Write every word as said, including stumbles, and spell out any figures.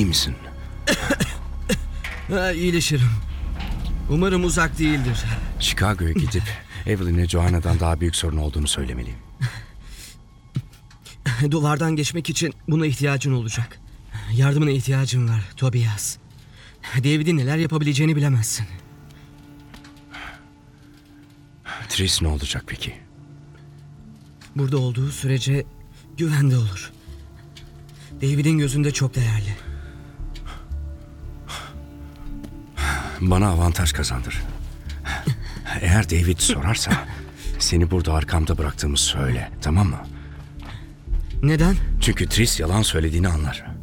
misin? Ha, iyileşirim. Umarım uzak değildir. Chicago'ya gidip Evelyn'e Joanna'dan daha büyük sorun olduğunu söylemeliyim. Duvardan geçmek için buna ihtiyacın olacak. Yardımına ihtiyacın var Tobias. David'in neler yapabileceğini bilemezsin. Tris ne olacak peki? Burada olduğu sürece güvende olur. David'in gözünde çok değerli. Bana avantaj kazandır. Eğer David sorarsa seni burada arkamda bıraktığımı söyle, tamam mı? Neden? Çünkü Tris yalan söylediğini anlar.